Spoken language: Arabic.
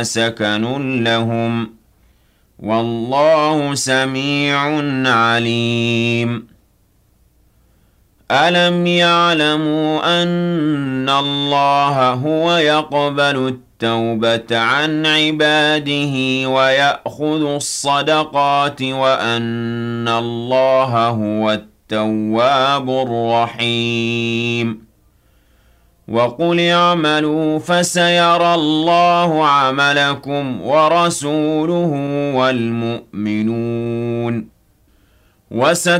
سكن لهم والله سميع عليم ألم يعلموا أن الله هو يقبل التوبة عن عباده ويأخذ الصدقات وأن الله هو التواب الرحيم وقل اعملوا فسيرى الله عملكم ورسوله والمؤمنون